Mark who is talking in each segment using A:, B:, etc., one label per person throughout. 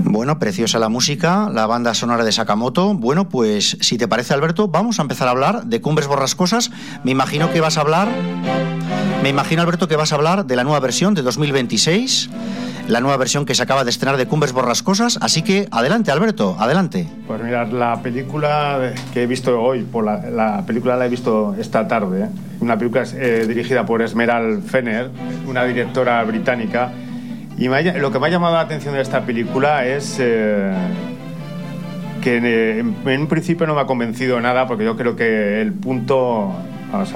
A: Bueno, preciosa la música, la banda sonora de Sakamoto. Bueno, pues si te parece, Alberto, vamos a empezar a hablar de Cumbres Borrascosas. Me imagino, Alberto, que vas a hablar de la nueva versión de 2026, la nueva versión que se acaba de estrenar de Cumbres Borrascosas. Así que adelante, Alberto, adelante.
B: Pues mirad, la película que he visto hoy, la película la he visto esta tarde, ¿eh? Una película dirigida por Esmeralda Fenner, una directora británica. Y lo que me ha llamado la atención de esta película es que en un principio no me ha convencido nada, porque yo creo que el punto... Vamos a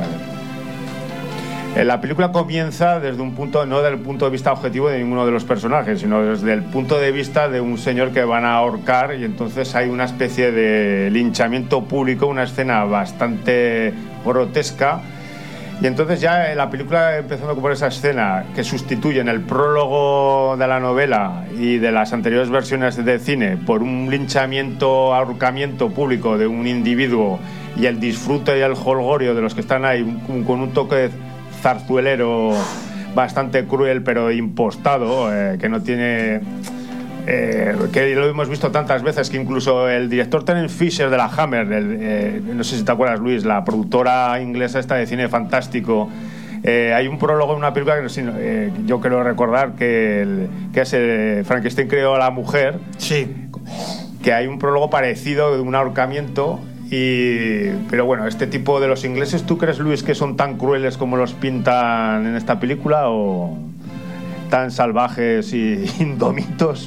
B: ver. La película comienza desde un punto, no del punto de vista objetivo de ninguno de los personajes, sino desde el punto de vista de un señor que van a ahorcar, y entonces hay una especie de linchamiento público, una escena bastante grotesca. Y entonces ya la película, empezando por esa escena que sustituye en el prólogo de la novela y de las anteriores versiones de cine por un linchamiento, ahorcamiento público de un individuo, y el disfrute y el jolgorio de los que están ahí, con un toque zarzuelero bastante cruel pero impostado, que no tiene... que lo hemos visto tantas veces, que incluso el director Terence Fisher de la Hammer, no sé si te acuerdas, Luis, la productora inglesa esta de cine fantástico, hay un prólogo en una película que yo quiero recordar que es Frankenstein creó a la mujer.
A: Sí.
B: Que hay un prólogo parecido de un ahorcamiento. Pero bueno, este tipo de los ingleses, ¿tú crees, Luis, que son tan crueles como los pintan en esta película, o tan salvajes y indómitos?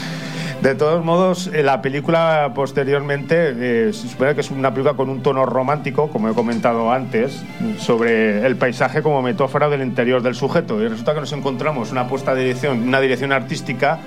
B: De todos modos, la película posteriormente se supone que es una película con un tono romántico, como he comentado antes, sobre el paisaje como metáfora del interior del sujeto. Y resulta que nos encontramos una dirección artística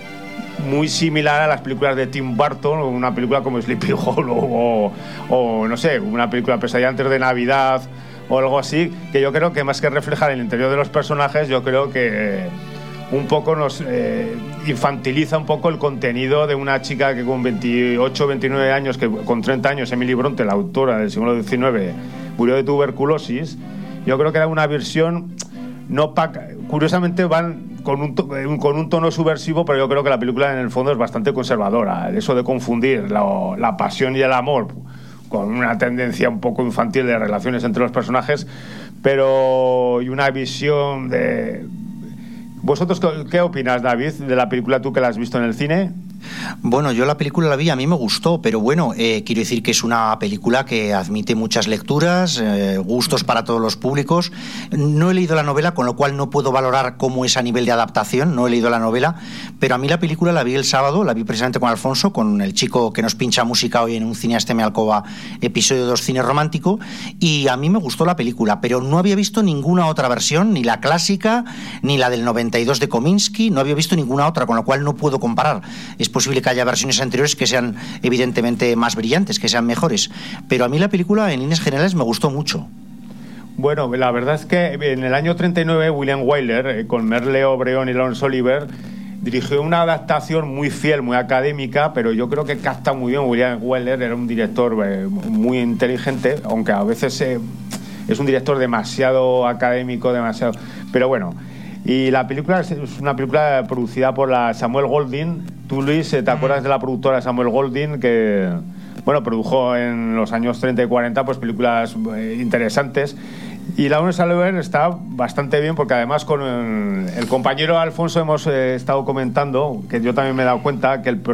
B: muy similar a las películas de Tim Burton, o una película como Sleepy Hollow, o no sé, una película Pesadilla antes de Navidad, o algo así, que yo creo que más que reflejar el interior de los personajes, yo creo que un poco nos infantiliza un poco el contenido de una chica que con 28 o 29 años, que con 30 años, Emily Bronte, la autora del siglo XIX, murió de tuberculosis. Yo creo que era una versión curiosamente van con un tono subversivo, pero yo creo que la película en el fondo es bastante conservadora. Eso de confundir la pasión y el amor con una tendencia un poco infantil de relaciones entre los personajes, pero y una visión de... ¿Vosotros qué opinas, David, de la película, tú que la has visto en el cine?
A: Bueno, yo la película la vi, a mí me gustó, pero bueno, quiero decir que es una película que admite muchas lecturas, gustos para todos los públicos. No he leído la novela, con lo cual no puedo valorar cómo es a nivel de adaptación, no he leído la novela, pero a mí la película la vi el sábado, la vi precisamente con Alfonso, con el chico que nos pincha música hoy en un Cineasta Mi Alcoba, episodio 2 Cine Romántico, y a mí me gustó la película, pero no había visto ninguna otra versión, ni la clásica, ni la del 92 de Kominsky, no había visto ninguna otra, con lo cual no puedo comparar. Es posible que haya versiones anteriores que sean evidentemente más brillantes, que sean mejores, pero a mí la película en líneas generales me gustó mucho.
B: Bueno, la verdad es que en el año 39 William Wyler, con Merle O'Brien y Laurence Olivier, dirigió una adaptación muy fiel, muy académica, pero yo creo que capta muy bien. William Wyler era un director muy inteligente, aunque a veces es un director demasiado académico, pero bueno. Y la película es una película producida por la Samuel Goldwyn. Tú, Luis, ¿te acuerdas de la productora Samuel Goldwyn? Que, bueno, produjo en los años 30 y 40 pues películas interesantes. Y Laurence Olivier está bastante bien, porque además con el compañero Alfonso hemos estado comentando, que yo también me he dado cuenta, que